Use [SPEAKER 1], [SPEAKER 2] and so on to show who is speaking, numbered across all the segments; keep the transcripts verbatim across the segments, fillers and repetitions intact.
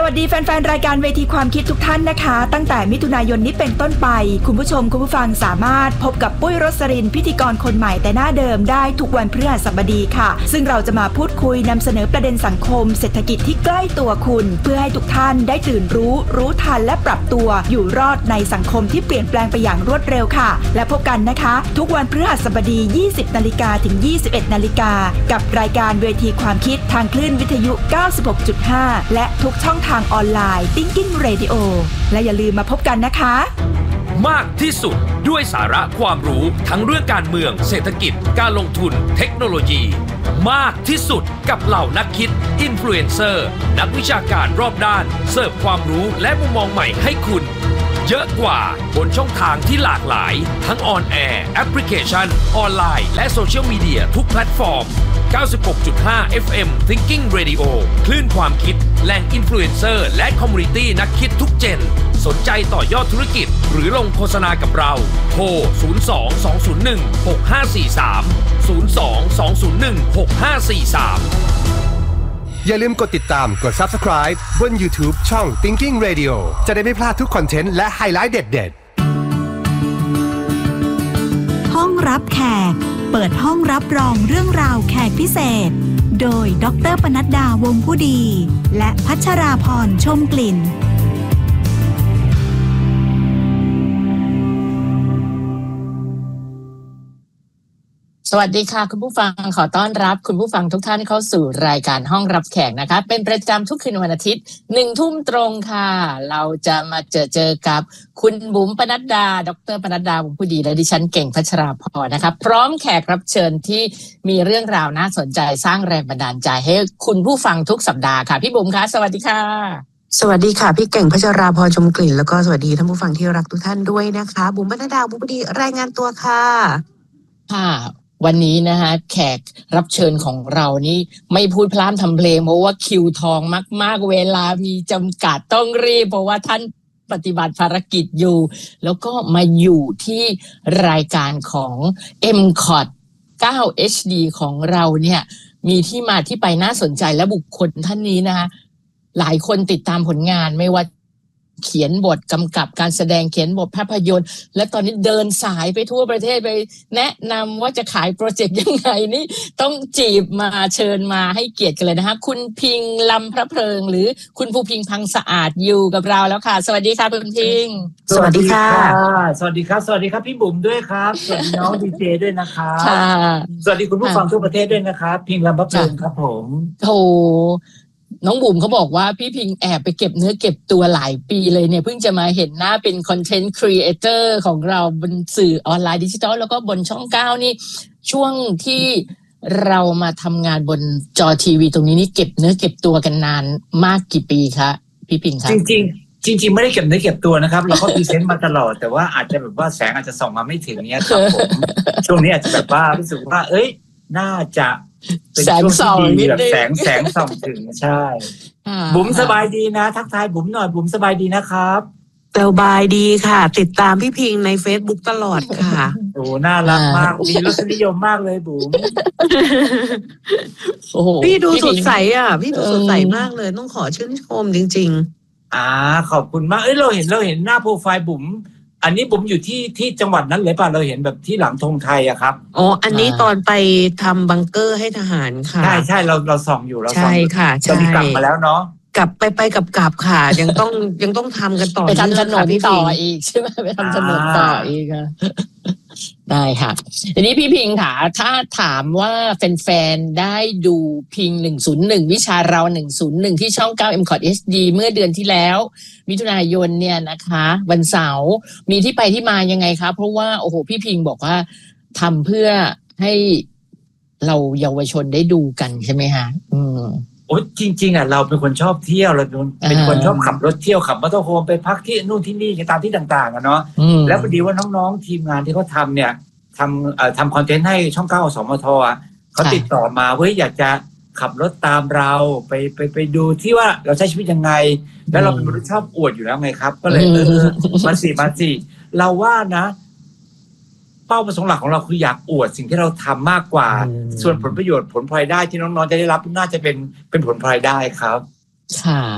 [SPEAKER 1] วัสดีแฟนๆรายการเวทีความคิดทุกท่านนะคะตั้งแต่มิถุนายนนี้เป็นต้นไปคุณผู้ชมคุณผู้ฟังสามารถพบกับปุ้ยรสรินพิธีกรคนใหม่แต่หน้าเดิมได้ทุกวันพฤหัสบดีค่ะซึ่งเราจะมาพูดคุยนำเสนอประเด็นสังคมเศรษฐกิจที่ใกล้ตัวคุณเพื่อให้ทุกท่านได้ตื่นรู้รู้ทันและปรับตัวอยู่รอดในสังคมที่เปลี่ยนแปลงไปอย่างรวดเร็วค่ะและพบกันนะคะทุกวันพฤหัสบดี ยี่สิบนาฬิกา ถึง ยี่สิบเอ็ดนาฬิกากับรายการเวทีความคิดทางคลื่นวิทยุ เก้าสิบหกจุดห้า และทุกช่องทางออนไลน์ Thinking Radio และอย่าลืมมาพบกันนะคะ
[SPEAKER 2] มากที่สุดด้วยสาระความรู้ทั้งเรื่องการเมืองเศรษฐกิจการลงทุนเทคโนโลยีมากที่สุดกับเหล่านักคิดอินฟลูเอนเซอร์นักวิชาการรอบด้านเสิร์ฟความรู้และมุมมองใหม่ให้คุณเยอะกว่าบนช่องทางที่หลากหลายทั้งออนแอร์แอปพลิเคชันออนไลน์และโซเชียลมีเดียทุกแพลตฟอร์ม เก้าสิบหกจุดห้า เอฟ เอ็ม Thinking Radio คลื่นความคิดแหล่งอินฟลูเอนเซอร์และคอมมูนิตี้นักคิดทุกเจนสนใจต่อยอดธุรกิจหรือลงโฆษณากับเราโทร ศูนย์ สอง สอง ศูนย์ หนึ่ง หก ห้า สี่ สาม ศูนย์ สอง สอง ศูนย์ หนึ่ง หก ห้า สี่ สาม
[SPEAKER 3] อย่าลืมกดติดตามกด Subscribe บน YouTube ช่อง Thinking Radio จะได้ไม่พลาดทุกคอนเทนต์และไฮไลท์เด็ด
[SPEAKER 4] ๆห้องรับแขกเปิดห้องรับรองเรื่องราวแขกพิเศษโดยดร.ปนัดดาวงผู้ดีและพัชราพรชมกลิ่น
[SPEAKER 5] สวัสดีค่ะคุณผู้ฟังขอต้อนรับคุณผู้ฟังทุกท่านเข้าสู่รายการห้องรับแขกนะคะเป็นประจำทุกคืนวันอาทิตย์หนึ่งทุ่มตรงค่ะเราจะมาเจอเจอกับคุณบุ๋มปนัดดาดร.ปนัดดาวงผู้ดีและดิฉันเก่งพัชราพรนะคะพร้อมแขกรับเชิญที่มีเรื่องราวน่าสนใจสร้างแรงบันดาลใจให้คุณผู้ฟังทุกสัปดาห์ค่ะพี่บุ๋มคะสวัสดีค่ะ
[SPEAKER 6] สวัสดีค่ะพี่เก่งพัชราพรชมกลิ่นแล้วก็สวัสดีท่านผู้ฟังที่รักทุกท่านด้วยนะคะบุ๋มปนัดดาวงผู้ดีรายงานตัวค่ะ
[SPEAKER 5] ค่ะวันนี้นะคะแขกรับเชิญของเรานี่ไม่พูดพร่ำทำเพลงเพราะว่าคิวทองมากๆเวลามีจำกัดต้องรีบเพราะว่าท่านปฏิบัติภารกิจอยู่แล้วก็มาอยู่ที่รายการของ เอ็ม ซี โอ ที เก้า เอช ดี ของเราเนี่ยมีที่มาที่ไปน่าสนใจและบุคคลท่านนี้นะคะหลายคนติดตามผลงานไม่ว่าเขียนบทกำกับการแสดงเขียนบทภาพยนตร์และตอนนี้เดินสายไปทั่วประเทศไปแนะนำว่าจะขายโปรเจกต์ยังไงนี่ต้องจีบมาเชิญมาให้เกียรติกันเลยนะคะคุณพิงลำพระเพลิงหรือคุณภูพิงพังสะอาดอยู่กับเราแล้วค่ะสวัสดีค่ะคุณพิง
[SPEAKER 6] สวัสดีค่ะ
[SPEAKER 7] สวัสดีครับสวัสดีครับพี่บุ๋มด้วยครับสวัสดีน้องดีเจด้วยนะครับ
[SPEAKER 5] ค่ะ
[SPEAKER 7] สวัสดีคุณผู้ฟังทั่วประเทศด้วยนะครับพิงลำพระเพลิงครับผม
[SPEAKER 5] โธ่น้องบุ๋มเขาบอกว่าพี่พิงแอบไปเก็บเนื้อเก็บตัวหลายปีเลยเนี่ยเพิ่งจะมาเห็นหน้าเป็นคอนเทนต์ครีเอเตอร์ของเราบนสื่อออนไลน์ดิจิทัลแล้วก็บนช่องเก้านี่ช่วงที่เรามาทำงานบนจอทีวีตรงนี้นี่เก็บเนื้อเก็บตัวกันนานมากกี่ปีคะพี่พิงคะ
[SPEAKER 7] จริงๆจริงๆไม่ได้เก็บเนื้อเก็บตัวนะครับเราก็พรีเซนต์มาตลอดแต่ว่าอาจจะแบบว่าแสงอาจจะส่องมาไม่ถึงเนี้ยครับผมช่วงนี้อาจจะแบบว่ารู้สึกว่าเอ้ยน่าจะ
[SPEAKER 5] แสงส่องนิดนึง
[SPEAKER 7] แสงแสงส่องถึงใช่บุ๋มสบายดีนะทักทายบุ๋มหน่อยบุ๋มสบายดีนะครับ
[SPEAKER 6] สบายดีค่ะติดตามพี่พิงใน Facebook ตลอดค่ะ
[SPEAKER 7] โอ้น่ารักมากมีรสนิยมมากเลยบุ๋ม
[SPEAKER 6] โอ้พี่ดูสดใสอ่ะพี่ดูสดใสมากเลยต้องขอชื่นชมจริง
[SPEAKER 7] ๆอ่าขอบคุณมากเอ้ยเราเห็นเราเห็นหน้าโปรไฟล์บุ๋มอันนี้ผมอยู่ที่ที่จังหวัดนั้นเลยป่ะเราเห็นแบบที่หลังธงไทยอะครับ
[SPEAKER 6] อ๋ออันนี้ตอนไปทำบังเกอร์ให้ทหารค่ะ
[SPEAKER 7] ใช่ใช่เราเราส่องอยู่เราส่อง
[SPEAKER 6] ใช่ค่ะ
[SPEAKER 7] ใช่กลับมาแล้วเนาะ
[SPEAKER 6] กลับไปไปกับกลับค่ะยังต้องยังต้องทำกันต่อ
[SPEAKER 5] ไปทำถนนต่ออีกใช่ไหมไปทำถนนต่ออีกค่ะได้ค่ะทีนี้พี่พิงค่ะถ้าถามว่าแฟนๆได้ดูพิงหนึ่งศูนย์หนึ่งวิชาเราหนึ่งศูนย์หนึ่งที่ช่องเก้า เอ็ม ซี โอ ที เอช ดี เมื่อเดือนที่แล้วมิถุนายนเนี่ยนะคะวันเสาร์มีที่ไปที่มายังไงคะเพราะว่าโอ้โหพี่พิงบอกว่าทำเพื่อให้เราเยาวชนได้ดูกันใช่ไหมคะอืม
[SPEAKER 7] โอ้จริงๆอ่ะเราเป็นคนชอบเที่ยวเราเป็นคนชอบขับรถเที่ยวขับมอเตอร์โฮมไปพักที่นู่นที่นี่ตามที่ต่างๆอ่ะเนาะแล้วพอดีว่าน้องๆทีมงานที่เขาทำเนี่ยทำเอ่อทำคอนเทนต์ให้ช่องเก้าสมทอ่ะเขาติดต่อมาเว้ยอยากจะขับรถตามเราไปไปไปดูที่ว่าเราใช้ชีวิตยังไงแล้วเราเป็นคนที่ชอบอวดอยู่แล้วไงครับก็เลยเออมาสิมาสิเราว่านะเป้าประสงค์หลักของเราคืออยากอวดสิ่งที่เราทำมากกว่าส่วนผลประโยชน์ผลพลอยได้ที่น้องๆจะได้รับน่าจะเป็นเป็นผลพลอยได้ครับ
[SPEAKER 5] ค่ะ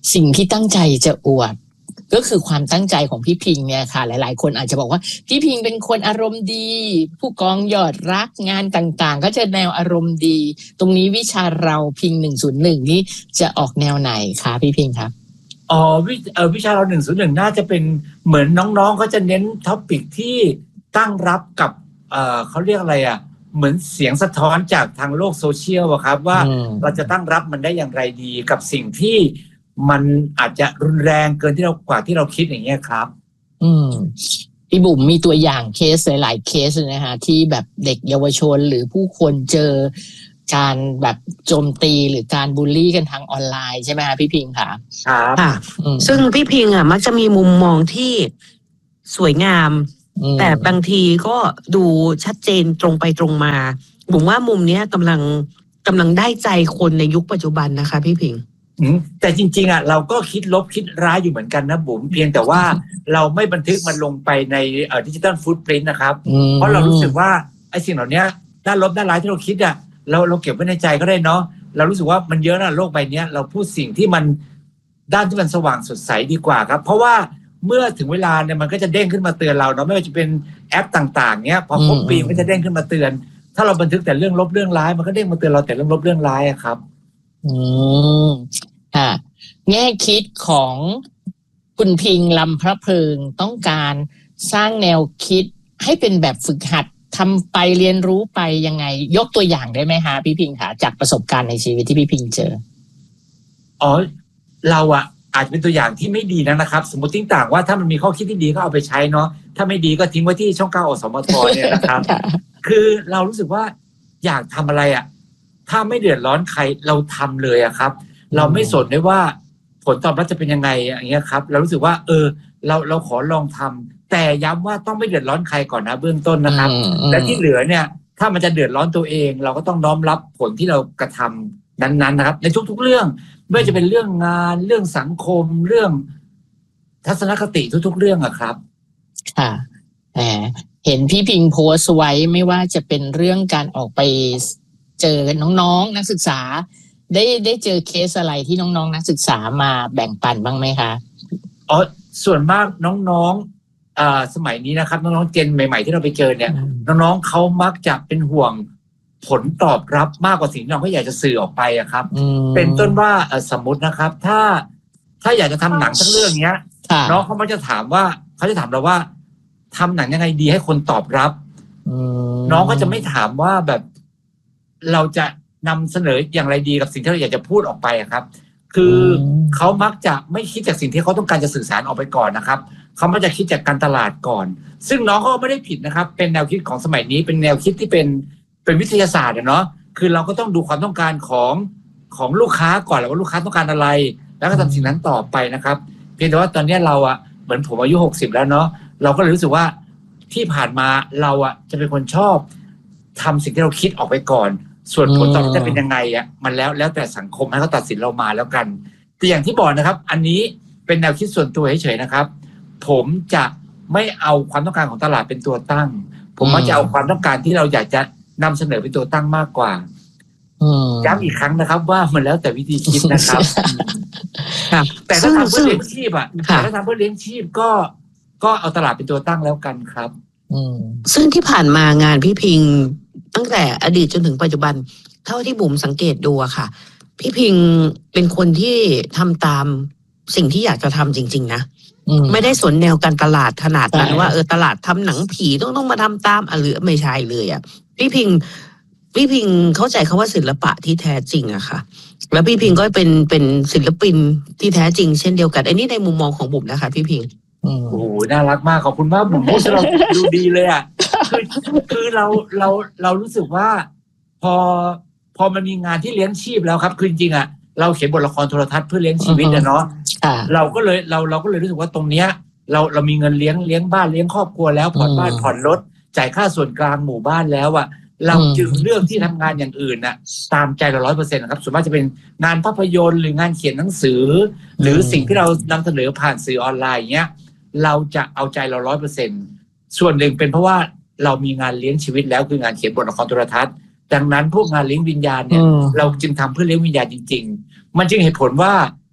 [SPEAKER 5] สิ่งที่ตั้งใจจะอวดก็คือความตั้งใจของพี่พิงเนี่ยค่ะหลายๆคนอาจจะบอกว่าพี่พิงเป็นคนอารมณ์ดีผู้กองยอดรักงานต่างๆก็จะแนวอารมณ์ดีตรงนี้วิชาเราพิงหนึ่งศูนย์หนึ่งนี่จะออกแนวไหนคะพี่พิงครับ
[SPEAKER 7] อ๋อวิเอ่อวิชาเราหนึ่งศูนย์หนึ่งน่าจะเป็นเหมือนน้องๆเขาจะเน้นท็อปิกที่ตั้งรับกับเอ่อเขาเรียกอะไรอ่ะเหมือนเสียงสะท้อนจากทางโลกโซเชียลอะครับว่าเราจะตั้งรับมันได้อย่างไรดีกับสิ่งที่มันอาจจะรุนแรงเกินที่เรากว่าที่เราคิดอย่างเงี้ยครับ
[SPEAKER 5] อืมพี่บุ๋มมีตัวอย่างเคสหลายๆเคสนะฮะที่แบบเด็กเยาวชนหรือผู้คนเจอการแบบโจมตีหรือการบูลลี่กันทางออนไลน์ใช่ไหมคะพี่พิงค่ะ
[SPEAKER 7] ครับ
[SPEAKER 6] ค่ะซึ่งพี่พิงอ่ะมักจะมีมุมมองที่สวยงามแต่บางทีก็ดูชัดเจนตรงไปตรงมาผมว่ามุมนี้กำลังกำลังได้ใจคนในยุคปัจจุบันนะคะพี่พิง
[SPEAKER 7] แต่จริงๆอ่ะเราก็คิดลบคิดร้ายอยู่เหมือนกันนะบุ๋มเพียงแต่ว่าเราไม่บันทึกมันลงไปในเอ่อดิจิตอลฟุตปรินท์นะครับเพราะเรารู้สึกว่าไอ้สิ่งเหล่านี้ด้านลบด้านร้ายที่เราคิดอ่ะเราเราเก็บไว้ในใจก็ได้เนาะเรารู้สึกว่ามันเยอะนะโลกใบนี้เราพูดสิ่งที่มันด้านที่มันสว่างสดใสดีกว่าครับเพราะว่าเมื่อถึงเวลาเนี่ยมันก็จะเด้งขึ้นมาเตือนเราเนาะไม่ว่าจะเป็นแอปต่างๆเนี้ยพอครบปีมันก็จะเด้งขึ้นมาเตือนถ้าเราบันทึกแต่เรื่องลบเรื่องร้ายมันก็เด้งมาเตือนเราแต่เรื่องลบเรื่องร้ายครับ
[SPEAKER 5] อืมค่ะแง่คิดของคุณพิงลำพระเพลิงต้องการสร้างแนวคิดให้เป็นแบบฝึกหัดทำไปเรียนรู้ไปยังไงยกตัวอย่างได้ไหมคะพี่พิงค่ะจากประสบการณ์ในชีวิตที่พี่พิงเจอ
[SPEAKER 7] อ๋อเราอะอาจจะเป็นตัวอย่างที่ไม่ดีนะนะครับสมมติติ้งต่างว่าถ้ามันมีข้อคิดที่ดีก็เอาไปใช้เนาะถ้าไม่ดีก็ทิ้งไว้ที่ช่องเก้าอสมทเนี่ยนะครับ คือเรารู้สึกว่าอยากทำอะไรอะถ้าไม่เดือดร้อนใครเราทำเลยอะครับเราไม่สนได้ว่าผลตอบรับจะเป็นยังไงอย่างเงี้ยครับเรารู้สึกว่าเออเราเราขอลองทำแต่ย้ำว่าต้องไม่เดือดร้อนใครก่อนนะเบื้องต้นนะครับและที่เหลือเนี่ยถ้ามันจะเดือดร้อนตัวเองเราก็ต้องน้อมรับผลที่เรากระทำนั้นๆนะครับในทุกๆเรื่องไม่ว่าจะเป็นเรื่องงานเรื่องสังคมเรื่องทัศนคติทุกๆเรื่องอะครับ
[SPEAKER 5] ค่ะแหมเห็นพี่พิงโพสต์ไว้ไม่ว่าจะเป็นเรื่องการออกไปเจอน้องๆนักศึกษาได้ได้เจอเคสอะไรที่น้องๆนักศึกษามาแบ่งปันบ้างไหมคะ
[SPEAKER 7] อ๋อส่วนมากน้องๆอ่าสมัยนี้นะครับน้องๆเจนใหม่ๆที่เราไปเจอเนี่ยน้องๆเขามักจะเป็นห่วงผลตอบรับมากกว่าสิ่งที่น้องเขาอยากจะสื่อออกไปอะครับเป็นต้นว่าสมมตินะครับถ้าถ้าอยากจะทำหนังสักเรื่องเนี้ยน้องเขามักจะถามว่าเขาจะถามเราว่าทำหนังยังไงดีให้คนตอบรับน้องก็จะไม่ถามว่าแบบเราจะนำเสนออย่างไรดีกับสิ่งที่เราอยากจะพูดออกไปครับคือเขามักจะไม่คิดจากสิ่งที่เขาต้องการจะสื่อสารออกไปก่อนนะครับเขามักจะคิดจากการตลาดก่อนซึ่งน้องเขาไม่ได้ผิดนะครับเป็นแนวคิดของสมัยนี้เป็นแนวคิดที่เป็นเป็นวิทยาศาสตร์เนาะคือเราก็ต้องดูความต้องการของของลูกค้าก่อนแล้วว่าลูกค้าต้องการอะไรแล้วก็ทำสิ่งนั้นต่อไปนะครับเพียงแต่ว่าตอนนี้เราอะเหมือนผมอายุหกสิบแล้วเนาะเราก็เลยรู้สึกว่าที่ผ่านมาเราอะจะเป็นคนชอบทำสิ่งที่เราคิดออกไปก่อนส่วนผลตอบรับจะเป็นยังไงอ่ะมันแล้วแล้วแต่สังคมให้เขาตัดสินเรามาแล้วกันแต่อย่างที่บอกนะครับอันนี้เป็นแนวคิดส่วนตัวเฉยๆนะครับผมจะไม่เอาความต้องการของตลาดเป็นตัวตั้งผมมักจะเอาความต้องการที่เราอยากจะนำเสนอเป็นตัวตั้งมากกว่าย้ำอีกครั้งนะครับว่ามันแล้วแต่วิธีคิดนะครับแต่ถ้าทำเพื่อเลี้ยงชีพอ่ะแต่ถ้าทำเพื่อเลี้ยงชีพก็ก็เอาตลาดเป็นตัวตั้งแล้วกันครับ
[SPEAKER 6] ซึ่งที่ผ่านมางานพี่พิงตั้งแต่อดีตจนถึงปัจจุบันเท่าที่บุ๋มสังเกตดูอะค่ะพี่พิงเป็นคนที่ทำตามสิ่งที่อยากจะทำจริงๆนะไม่ได้สนแนวการตลาดขนาดนั้นว่าเออตลาดทำหนังผีต้องต้องมาทำตามหรือไม่ใช่เลยอะพี่พิงพี่พิงเข้าใจคำว่าศิลปะที่แท้จริงอะค่ะแล้วพี่พิงก็เป็นเป็นศิลปินที่แท้จริงเช่นเดียวกันอันนี้ในมุมมองของบุ๋มนะคะพี่พิง
[SPEAKER 7] โอ้โหน่ารักมากขอบคุณมากผมพูดจนเราดูดีเลยอ่ะคือคือเราเราเรารู้สึกว่าพอพอมันมีงานที่เลี้ยงชีพแล้วครับคือจริงๆอ่ะเราเขียนบทละครโทรทัศน์เพื่อเลี้ยงชีวิตนะเนาะเราก็เลยเราเราก็เลยรู้สึกว่าตรงเนี้ยเราเรามีเงินเลี้ยงเลี้ยงบ้านเลี้ยงครอบครัวแล้วผ่อนบ้านผ่อนรถจ่ายค่าส่วนกลางหมู่บ้านแล้วอ่ะเราจึงเลือกที่ทำงานอย่างอื่นน่ะตามใจเราร้อยเปอร์เซ็นต์นะครับส่วนมากจะเป็นงานภาพยนตร์หรืองานเขียนหนังสือหรือสิ่งที่เรานำเสนอผ่านสื่อออนไลน์อย่างเงี้ยเราจะเอาใจเราร้อยเปอร์เซ็นต์ส่วนหนึ่งเป็นเพราะว่าเรามีงานเลี้ยงชีวิตแล้วคืองานเขียนบทละครโทรทัศน์ดังนั้นพวกงานเลี้ยงวิญญาณเนี่ยเราจึงทำเพื่อเลี้ยงวิญญาณจริงๆมันจึงเหตุผลว่า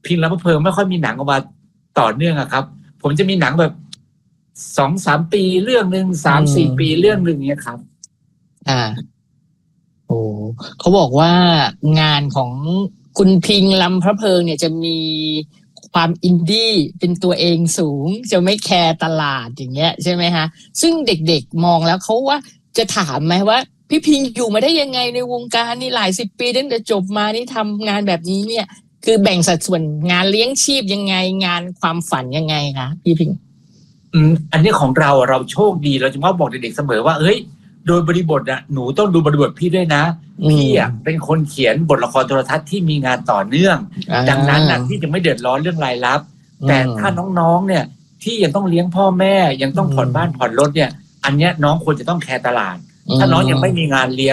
[SPEAKER 7] พิงลำพะเพลิงไม่ค่อยมีหนังออกมาต่อเนื่องอะครับผมจะมีหนังแบบสองสามปีเรื่องหนึ่งสามสี่ปีเรื่องหนึ่งเนี้ยครับ
[SPEAKER 5] อ่าโอ้เขาบอกว่างานของคุณพิงลำพะเพลิงเนี่ยจะมีความอินดี้เป็นตัวเองสูงจะไม่แคร์ตลาดอย่างเงี้ยใช่ไหมฮะซึ่งเด็กๆมองแล้วเขาว่าจะถามไหมว่าพี่พิงอยู่มาได้ยังไงในวงการนี่หลายสิบปีตั้งแต่จบมานี่ทำงานแบบนี้เนี่ยคือแบ่งสัดส่วนงานเลี้ยงชีพยังไงงานความฝันยังไงคะพี่พิง
[SPEAKER 7] อืมอันนี้ของเราเราโชคดีเราจะมาบอกเด็กๆเสมอว่าเอ้ยโดยบริบทอ่ะหนูต้องดูบริบทพี่ด้วยนะพี่อ่ะเป็นคนเขียนบทละครโทรทัศน์ที่มีงานต่อเนื่องดังนั้นน่ะพี่จะไม่เดือดร้อนเรื่องรายรับแต่ถ้าน้องๆเนี่ยที่ยังต้องเลี้ยงพ่อแม่ยังต้องผ่อนบ้านผ่อนรถเนี่ยอันเนี้ยน้องควรจะต้องแคร์ตลาดถ้าน้องยังไม่มีงานเลี้ยง